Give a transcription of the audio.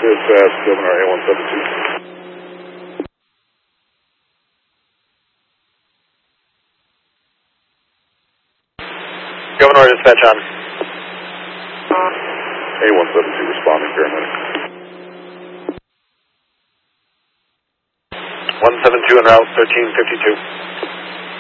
Dispatch, Governor A172. Governor Dispatch on. A172 responding, paramedic. 172 en route, 1352.